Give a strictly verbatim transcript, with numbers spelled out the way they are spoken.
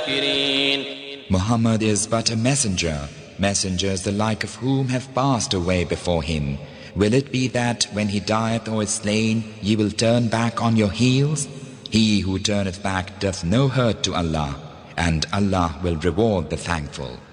الكافرين. Muhammad is but a messenger, messengers the like of whom have passed away before him. Will it be that when he dieth or is slain, ye will turn back on your heels? He who turneth back doth no hurt to Allah, and Allah will reward the thankful.